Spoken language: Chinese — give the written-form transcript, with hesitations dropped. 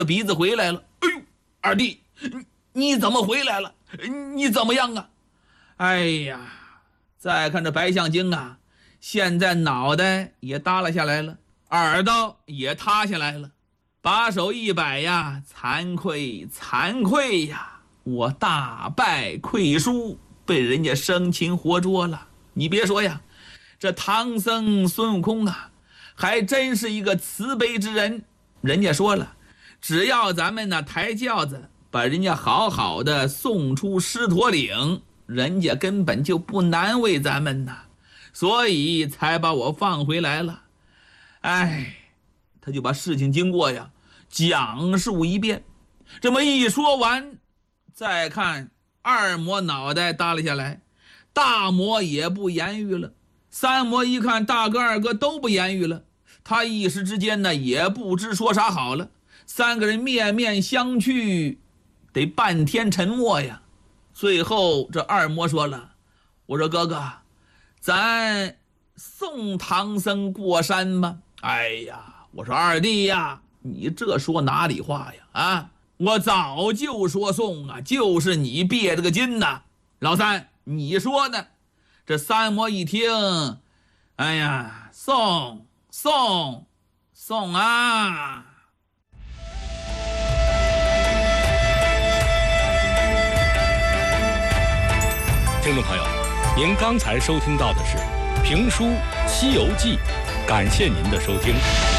鼻子回来了。哎呦，二弟，你怎么回来了？你怎么样啊？哎呀，再看这白象精啊，现在脑袋也耷拉下来了，耳朵也塌下来了，把手一摆呀，惭愧惭愧呀，我大败溃输，被人家生擒活捉了。你别说呀，这唐僧孙悟空啊，还真是一个慈悲之人。人家说了，只要咱们呢抬轿子，把人家好好的送出狮驼岭，人家根本就不难为咱们呐，所以才把我放回来了。哎，他就把事情经过呀讲述一遍。这么一说完，再看二魔脑袋耷拉下来，大魔也不言语了。三魔一看大哥二哥都不言语了，他一时之间呢也不知说啥好了。三个人面面相觑，得半天沉默呀。最后这二魔说了，我说哥哥，咱送唐僧过山吧。哎呀，我说二弟呀，你这说哪里话呀？啊，我早就说送啊，就是你憋着个劲呐。老三，你说呢？这三魔一听，哎呀，送啊！ 听众朋友，您刚才收听到的是评书《西游记》，感谢您的收听。